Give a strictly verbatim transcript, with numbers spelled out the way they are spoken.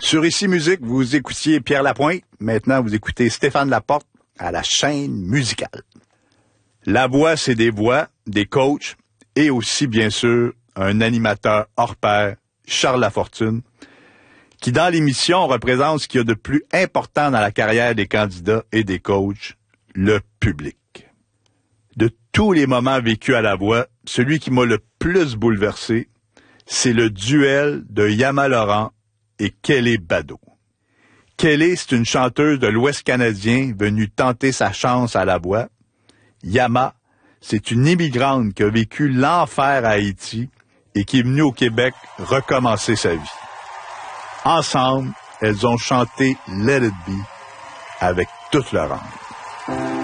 Sur Ici Musique, vous écoutiez Pierre Lapointe. Maintenant, vous écoutez Stéphane Laporte à la chaîne musicale. La voix, c'est des voix, des coachs et aussi, bien sûr, un animateur hors pair, Charles Lafortune, qui, dans l'émission, représente ce qu'il y a de plus important dans la carrière des candidats et des coachs, le public. De tous les moments vécus à la voix, celui qui m'a le plus bouleversé, c'est le duel de Yama Laurent et Kelly Bado. Kelly, c'est une chanteuse de l'Ouest canadien venue tenter sa chance à la voix. Yama, c'est une immigrante qui a vécu l'enfer à Haïti et qui est venue au Québec recommencer sa vie. Ensemble, elles ont chanté Let It Be avec toute leur âme.